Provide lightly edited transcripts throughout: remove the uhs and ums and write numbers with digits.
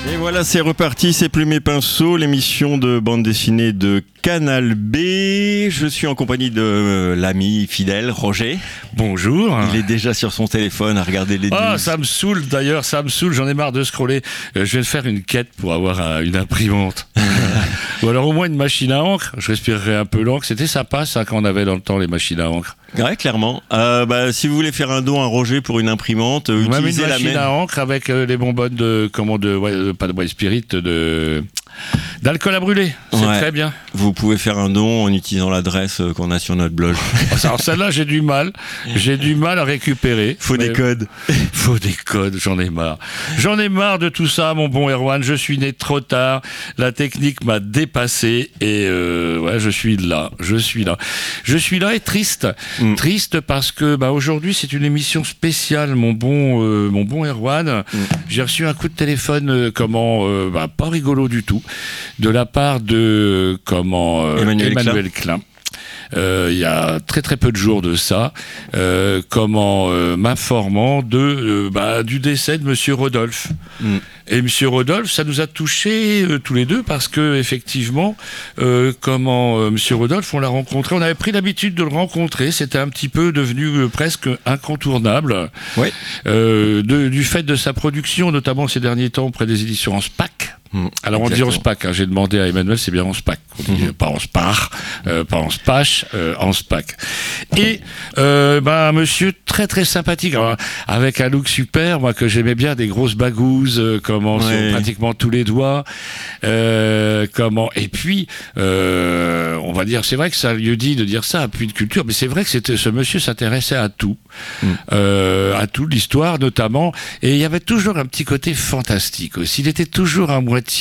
Et voilà, c'est reparti, c'est Plume et Pinceau, l'émission de bande dessinée de Canal B. Je suis en compagnie de l'ami fidèle, Roger. Bonjour. Il est déjà sur son téléphone à regarder les news. Ça me saoule d'ailleurs, j'en ai marre de scroller. Je vais faire une quête pour avoir une imprimante. Ou alors au moins une machine à encre. Je respirerai un peu l'encre. C'était sympa ça quand on avait dans le temps les machines à encre. Ouais, clairement. Si vous voulez faire un don à Roger pour une imprimante, utilisez une machine à encre avec les bonbonnes pas de bois spirit, d'alcool à brûler. C'est très bien. Vous pouvez faire un don en utilisant l'adresse qu'on a sur notre blog. Alors celle-là, j'ai du mal à récupérer. Faut des codes, j'en ai marre. J'en ai marre de tout ça, mon bon Erwan. Je suis né trop tard. La technique m'a dépassé et je suis là. Je suis là et triste. Triste parce que aujourd'hui c'est une émission spéciale, mon bon Erwan. J'ai reçu un coup de téléphone pas rigolo du tout, de la part de Emmanuel Klein. Il y a très très peu de jours de ça, m'informant du décès de Monsieur Rodolphe. Et Monsieur Rodolphe, ça nous a touchés tous les deux parce que effectivement, Monsieur Rodolphe, on l'a rencontré, on avait pris l'habitude de le rencontrer, c'était un petit peu devenu presque incontournable. Oui. Du fait de sa production, notamment ces derniers temps auprès des éditions en SPAC. Alors on dit en SPAC, j'ai demandé à Emmanuel, c'est bien en SPAC, on dit pas en SPAR, pas en SPACH, en SPAC. Et monsieur très très sympathique, alors, avec un look super, moi que j'aimais bien, des grosses bagouzes, sur pratiquement tous les doigts, et puis on va dire, c'est vrai que ça lui dit de dire ça, appui de culture, mais c'est vrai que ce monsieur s'intéressait à tout, à toute l'histoire notamment, et il y avait toujours un petit côté fantastique aussi. Il était toujours à moitié,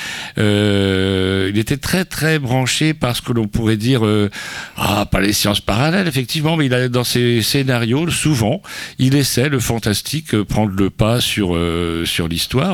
il était très très branché par ce que l'on pourrait dire, pas les sciences parallèles effectivement, mais dans ses scénarios souvent il laissait le fantastique prendre le pas sur l'histoire.